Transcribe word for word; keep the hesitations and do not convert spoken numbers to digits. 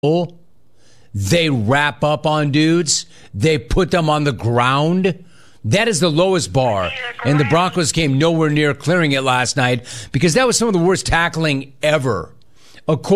They wrap up on dudes. They put them on the ground. That is the lowest bar. And the Broncos came nowhere near clearing it last night because that was some of the worst tackling ever. According